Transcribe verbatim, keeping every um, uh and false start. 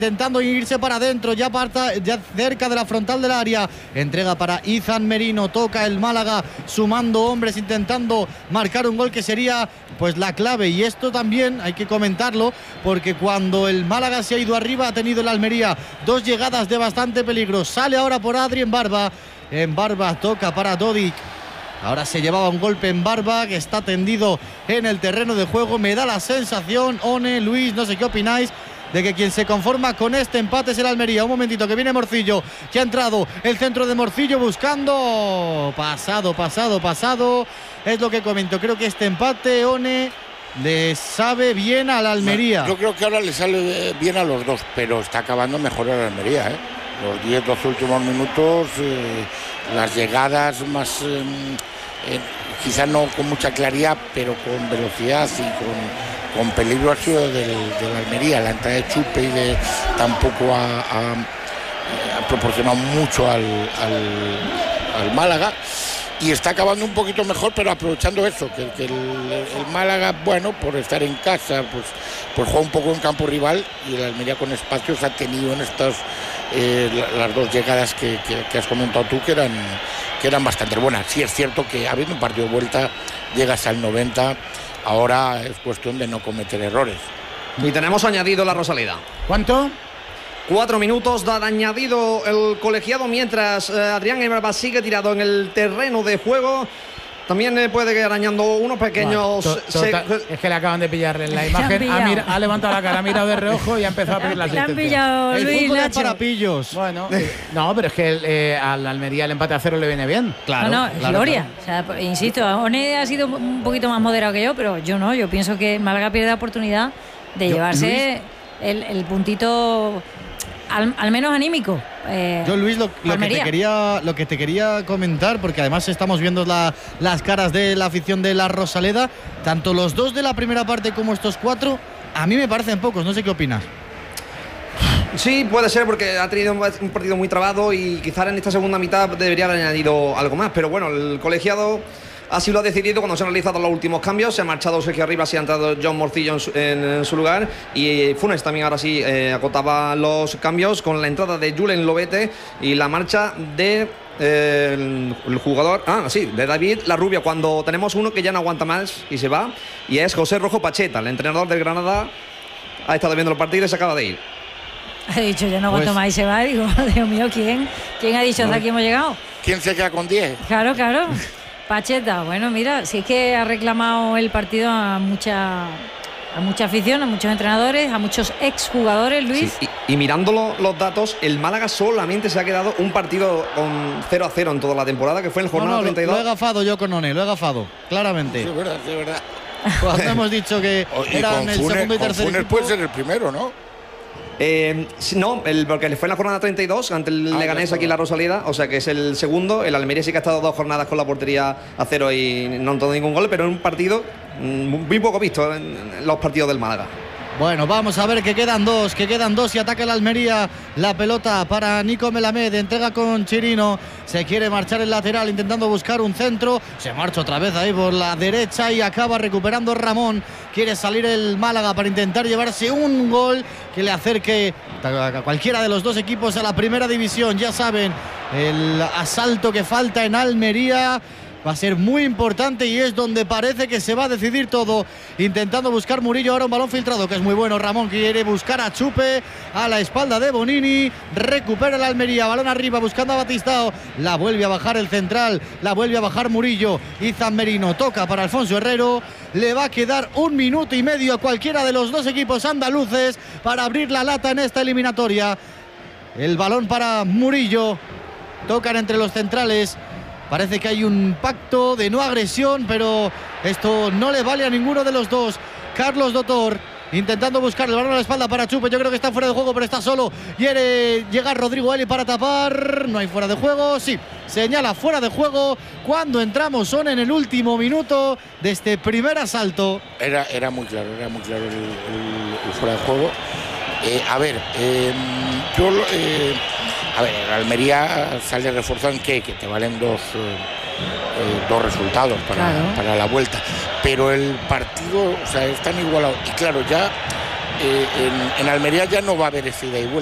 intentando irse para adentro, ya, parta, ya cerca de la frontal del área. Entrega para Izan Merino, toca el Málaga, sumando hombres, intentando marcar un gol que sería pues la clave. Y esto también hay que comentarlo, porque cuando el Málaga se ha ido arriba, ha tenido el Almería dos llegadas de bastante peligro. Sale ahora por Adri en Barba, en Barba toca para Dodik. Ahora se llevaba un golpe en Barba, que está tendido en el terreno de juego. Me da la sensación, One, Luis, no sé qué opináis, de que quien se conforma con este empate es el Almería. Un momentito, que viene Morcillo, que ha entrado el centro de Morcillo buscando. Pasado, pasado, pasado. Es lo que comento. Creo que este empate, One, le sabe bien al Almería. Yo creo que ahora le sale bien a los dos, pero está acabando mejor al Almería, ¿eh? Los diez, doce últimos minutos, eh, las llegadas más, eh, eh, quizás no con mucha claridad, pero con velocidad y con... con peligro ha sido del, del Almería. La entrada de Chupe y de tampoco ha, ha, ha proporcionado mucho al, al, al Málaga, y está acabando un poquito mejor, pero aprovechando eso, que, que el, el Málaga, bueno, por estar en casa, pues, pues juega un poco en campo rival, y el Almería con espacios ha tenido en estas eh, las dos llegadas que, que, que has comentado tú, que eran, que eran bastante buenas. Sí es cierto que habiendo un partido de vuelta, llegas al noventa. Ahora es cuestión de no cometer errores. Y tenemos añadido la Rosaleda. ¿Cuánto? Cuatro minutos da añadido el colegiado, mientras eh, Adrián Barba sigue tirado en el terreno de juego. También eh, puede ir arañando unos pequeños... Bueno, to, total, se... Es que le acaban de pillarle la imagen. Ha, mir, ha levantado la cara, ha mirado de reojo y ha empezado a pedir la asistencia. Le han pillado, el Luis, fútbol es para pillos. Bueno, no, pero es que eh, al Almería el empate a cero le viene bien. Claro, no, no, es claro, gloria. Claro. O sea, insisto, One ha sido un poquito más moderado que yo, pero yo no. Yo pienso que Málaga pierde la oportunidad de yo, llevarse el, el puntito... Al, al menos anímico. Eh, Yo, Luis, lo, lo, que te quería, lo que te quería comentar, porque además estamos viendo la, las caras de la afición de la Rosaleda, tanto los dos de la primera parte como estos cuatro, a mí me parecen pocos. No sé qué opinas. Sí, puede ser, porque ha tenido un partido muy trabado y quizás en esta segunda mitad debería haber añadido algo más. Pero bueno, el colegiado así lo ha decidido cuando se han realizado los últimos cambios. Se ha marchado Sergio Arribas y ha entrado John Morcillo en su, en, en su lugar. Y Funes también ahora sí eh, acotaba los cambios con la entrada de Julen Lobete y la marcha de eh, el, el jugador, ah, sí, de David Larrubia, cuando tenemos uno que ya no aguanta más y se va. Y es José Rojo Pacheta, el entrenador del Granada. Ha estado viendo los partidos y se acaba de ir. Ha dicho, ya no aguanto pues, más y se va. Digo, Dios mío, ¿quién? ¿Quién ha dicho hasta aquí hemos llegado? ¿Quién se queda con diez? Claro, claro. Pacheta, bueno, mira, si es que ha reclamado el partido a mucha a mucha afición, a muchos entrenadores, a muchos exjugadores, Luis. Sí, y, y mirando lo, los datos, el Málaga solamente se ha quedado un partido con cero a cero en toda la temporada, que fue en el jornada no, no, treinta y dos. Lo he agafado yo con One, lo he agafado, claramente. Sí, es verdad, es verdad. Cuando hemos dicho que eran el Funes, segundo y tercer Funes equipo. puede ser el primero, ¿no? Eh, no, el, porque le fue en la jornada treinta y dos ante el ah, Leganés aquí en la Rosaleda, o sea que es el segundo. El Almería sí que ha estado dos jornadas con la portería a cero y no han tomado ningún gol, pero en un partido muy poco visto en los partidos del Málaga. Bueno, vamos a ver que quedan dos, que quedan dos y ataca el Almería. La pelota para Nico Melamed, entrega con Chirino, se quiere marchar el lateral intentando buscar un centro, se marcha otra vez ahí por la derecha y acaba recuperando Ramón. Quiere salir el Málaga para intentar llevarse un gol que le acerque a cualquiera de los dos equipos a la primera división. Ya saben, el asalto que falta en Almería va a ser muy importante y es donde parece que se va a decidir todo. Intentando buscar Murillo, ahora un balón filtrado que es muy bueno. Ramón quiere buscar a Chupe a la espalda de Bonini. Recupera el Almería, balón arriba buscando a Batistao. La vuelve a bajar el central, la vuelve a bajar Murillo. Izan Merino toca para Alfonso Herrero. Le va a quedar un minuto y medio a cualquiera de los dos equipos andaluces para abrir la lata en esta eliminatoria. El balón para Murillo. Tocan entre los centrales. Parece que hay un pacto de no agresión, pero esto no le vale a ninguno de los dos. Carlos Dotor intentando buscar el balón a la espalda para Chupe. Yo creo que está fuera de juego, pero está solo. Quiere llegar Rodrigo Eli para tapar. No hay fuera de juego. Sí, señala fuera de juego cuando entramos. Son en el último minuto de este primer asalto. Era, era muy claro, era muy claro el, el, el fuera de juego. Eh, a ver, eh, yo... Eh, A ver, el Almería sale reforzado en qué, que te valen dos, eh, eh, dos resultados para, claro. para la vuelta. Pero el partido, o sea, es tan igualado. Y claro, ya eh, en, en Almería ya no va a haber ese ida y vuelta.